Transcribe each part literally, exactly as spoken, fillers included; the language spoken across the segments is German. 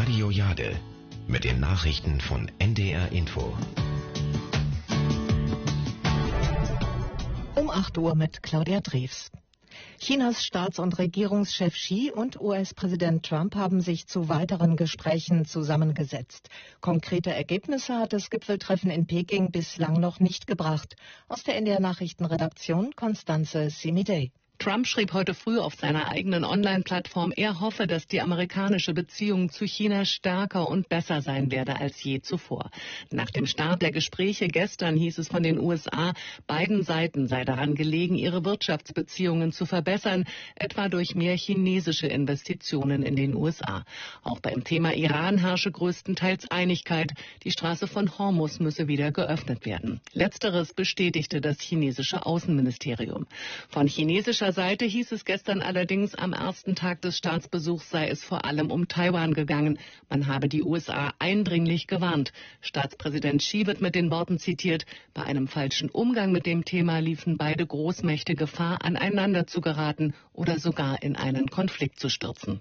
Radio Jade mit den Nachrichten von N D R Info. Um acht Uhr mit Claudia Drews. Chinas Staats- und Regierungschef Xi und U S-Präsident Trump haben sich zu weiteren Gesprächen zusammengesetzt. Konkrete Ergebnisse hat das Gipfeltreffen in Peking bislang noch nicht gebracht. Aus der N D R-Nachrichtenredaktion Constanze Simidey. Trump schrieb heute früh auf seiner eigenen Online-Plattform, er hoffe, dass die amerikanische Beziehung zu China stärker und besser sein werde als je zuvor. Nach dem Start der Gespräche gestern hieß es von den U S A, beiden Seiten sei daran gelegen, ihre Wirtschaftsbeziehungen zu verbessern, etwa durch mehr chinesische Investitionen in den U S A. Auch beim Thema Iran herrsche größtenteils Einigkeit. Die Straße von Hormuz müsse wieder geöffnet werden. Letzteres bestätigte das chinesische Außenministerium. Von chinesischer Seite hieß es gestern allerdings, am ersten Tag des Staatsbesuchs sei es vor allem um Taiwan gegangen. Man habe die U S A eindringlich gewarnt. Staatspräsident Xi wird mit den Worten zitiert, bei einem falschen Umgang mit dem Thema liefen beide Großmächte Gefahr, aneinander zu geraten oder sogar in einen Konflikt zu stürzen.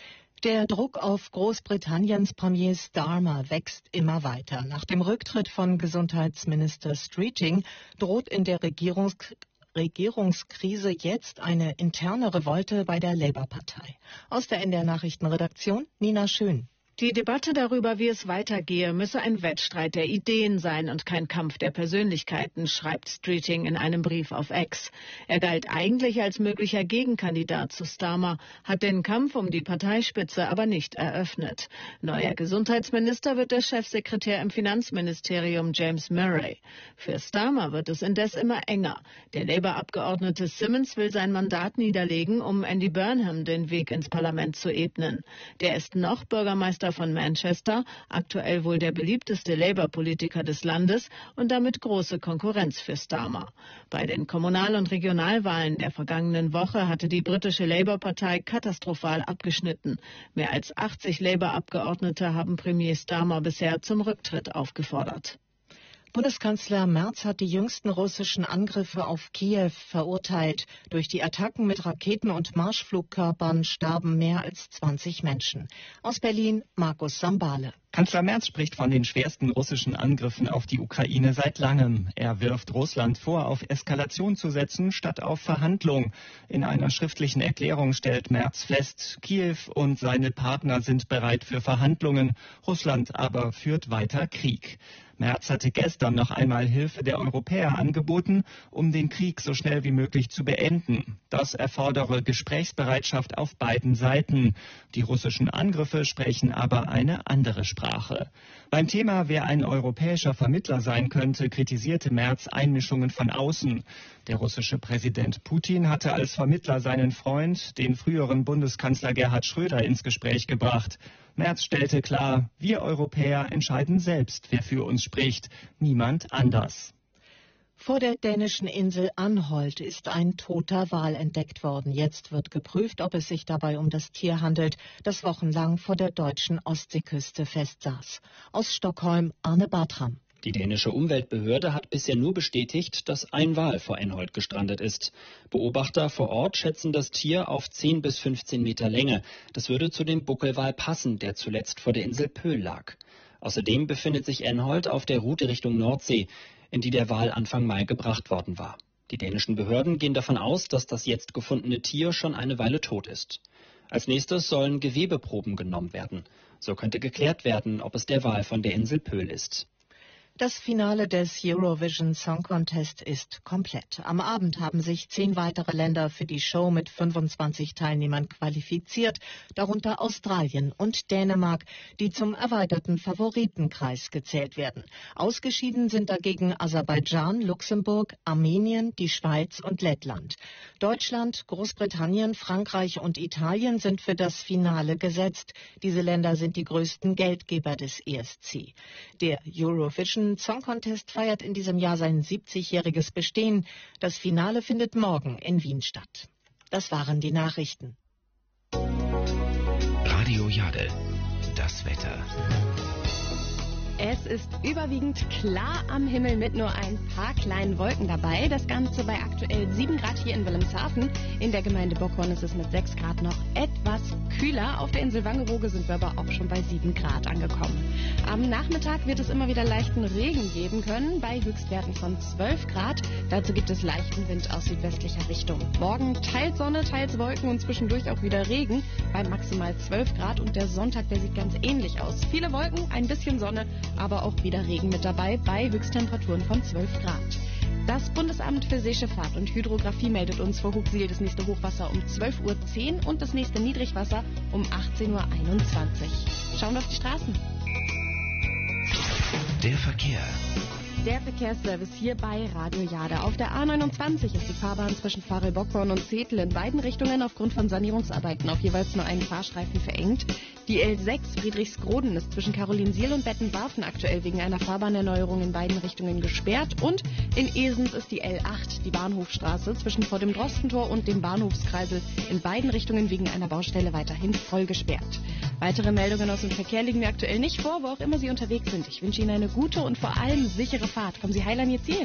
Der Druck auf Großbritanniens Premier Starmer wächst immer weiter. Nach dem Rücktritt von Gesundheitsminister Streeting droht in der Regierungs Regierungskrise jetzt eine interne Revolte bei der Labour-Partei. Aus der N D R-Nachrichtenredaktion Nina Schön. Die Debatte darüber, wie es weitergehe, müsse ein Wettstreit der Ideen sein und kein Kampf der Persönlichkeiten, schreibt Streeting in einem Brief auf X. Er galt eigentlich als möglicher Gegenkandidat zu Starmer, hat den Kampf um die Parteispitze aber nicht eröffnet. Neuer Gesundheitsminister wird der Chefsekretär im Finanzministerium James Murray. Für Starmer wird es indes immer enger. Der Labour-Abgeordnete Simmons will sein Mandat niederlegen, um Andy Burnham den Weg ins Parlament zu ebnen. Der ist noch Bürgermeister von Manchester, aktuell wohl der beliebteste Labour-Politiker des Landes und damit große Konkurrenz für Starmer. Bei den Kommunal- und Regionalwahlen der vergangenen Woche hatte die britische Labour-Partei katastrophal abgeschnitten. Mehr als achtzig Labour-Abgeordnete haben Premier Starmer bisher zum Rücktritt aufgefordert. Bundeskanzler Merz hat die jüngsten russischen Angriffe auf Kiew verurteilt. Durch die Attacken mit Raketen und Marschflugkörpern starben mehr als zwanzig Menschen. Aus Berlin Markus Sambale. Kanzler Merz spricht von den schwersten russischen Angriffen auf die Ukraine seit langem. Er wirft Russland vor, auf Eskalation zu setzen, statt auf Verhandlung. In einer schriftlichen Erklärung stellt Merz fest, Kiew und seine Partner sind bereit für Verhandlungen. Russland aber führt weiter Krieg. Merz hatte gestern noch einmal Hilfe der Europäer angeboten, um den Krieg so schnell wie möglich zu beenden. Das erfordere Gesprächsbereitschaft auf beiden Seiten. Die russischen Angriffe sprechen aber eine andere Sprache. Beim Thema, wer ein europäischer Vermittler sein könnte, kritisierte Merz Einmischungen von außen. Der russische Präsident Putin hatte als Vermittler seinen Freund, den früheren Bundeskanzler Gerhard Schröder, ins Gespräch gebracht. Merz stellte klar, wir Europäer entscheiden selbst, wer für uns spricht, niemand anders. Vor der dänischen Insel Anholt ist ein toter Wal entdeckt worden. Jetzt wird geprüft, ob es sich dabei um das Tier handelt, das wochenlang vor der deutschen Ostseeküste festsaß. Aus Stockholm Arne Bartram. Die dänische Umweltbehörde hat bisher nur bestätigt, dass ein Wal vor Anholt gestrandet ist. Beobachter vor Ort schätzen das Tier auf zehn bis fünfzehn Meter Länge. Das würde zu dem Buckelwal passen, der zuletzt vor der Insel Pöhl lag. Außerdem befindet sich Anholt auf der Route Richtung Nordsee, in die der Wal Anfang Mai gebracht worden war. Die dänischen Behörden gehen davon aus, dass das jetzt gefundene Tier schon eine Weile tot ist. Als nächstes sollen Gewebeproben genommen werden. So könnte geklärt werden, ob es der Wal von der Insel Pöhl ist. Das Finale des Eurovision Song Contest ist komplett. Am Abend haben sich zehn weitere Länder für die Show mit fünfundzwanzig Teilnehmern qualifiziert, darunter Australien und Dänemark, die zum erweiterten Favoritenkreis gezählt werden. Ausgeschieden sind dagegen Aserbaidschan, Luxemburg, Armenien, die Schweiz und Lettland. Deutschland, Großbritannien, Frankreich und Italien sind für das Finale gesetzt. Diese Länder sind die größten Geldgeber des E S C. Der Eurovision Song Contest feiert in diesem Jahr sein siebzigjähriges Bestehen. Das Finale findet morgen in Wien statt. Das waren die Nachrichten. Radio Jade, das Wetter. Es ist überwiegend klar am Himmel mit nur ein paar kleinen Wolken dabei. Das Ganze bei aktuell sieben Grad hier in Wilhelmshaven. In der Gemeinde Bockhorn ist es mit sechs Grad noch etwas kühler. Auf der Insel Wangerooge sind wir aber auch schon bei sieben Grad angekommen. Am Nachmittag wird es immer wieder leichten Regen geben können, bei Höchstwerten von zwölf Grad. Dazu gibt es leichten Wind aus südwestlicher Richtung. Morgen teils Sonne, teils Wolken und zwischendurch auch wieder Regen bei maximal zwölf Grad. Und der Sonntag, der sieht ganz ähnlich aus. Viele Wolken, ein bisschen Sonne, aber auch wieder Regen mit dabei bei Höchsttemperaturen von zwölf Grad. Das Bundesamt für Seeschifffahrt und Hydrographie meldet uns vor Hooksiel das nächste Hochwasser um zwölf Uhr zehn und das nächste Niedrigwasser um achtzehn Uhr einundzwanzig. Schauen wir auf die Straßen. Der Verkehr. Der Verkehrsservice hier bei Radio Jade. Auf der A neunundzwanzig ist die Fahrbahn zwischen Pfarrel-Bockhorn und Zetel in beiden Richtungen aufgrund von Sanierungsarbeiten auf jeweils nur einen Fahrstreifen verengt. Die L sechs Friedrichsgroden ist zwischen Karolinsiel und Bettenwarfen aktuell wegen einer Fahrbahnnerneuerung in beiden Richtungen gesperrt. Und in Esens ist die L acht, die Bahnhofstraße, zwischen vor dem Drostentor und dem Bahnhofskreisel in beiden Richtungen wegen einer Baustelle weiterhin voll gesperrt. Weitere Meldungen aus dem Verkehr liegen mir aktuell nicht vor, wo auch immer Sie unterwegs sind. Ich wünsche Ihnen eine gute und vor allem sichere Fahrt. Kommen Sie heil an Ihr Ziel.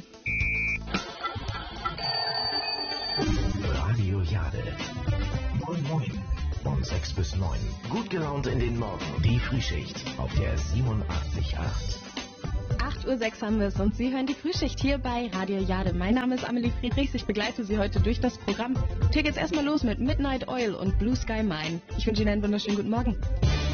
Radio Jade. Moin Moin. Von sechs bis neun. Gut gelaunt in den Morgen. Die Frühschicht auf der siebenundachtzig Komma acht. acht Uhr sechs haben wir es und Sie hören die Frühschicht hier bei Radio Jade. Mein Name ist Amelie Friedrichs, ich begleite Sie heute durch das Programm. Hier geht's erstmal los mit Midnight Oil und Blue Sky Mine. Ich wünsche Ihnen einen wunderschönen guten Morgen.